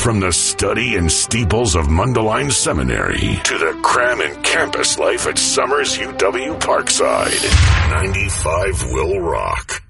From the study and steeples of Mundelein Seminary to the cram and campus life at Summers UW Parkside, 95 will rock.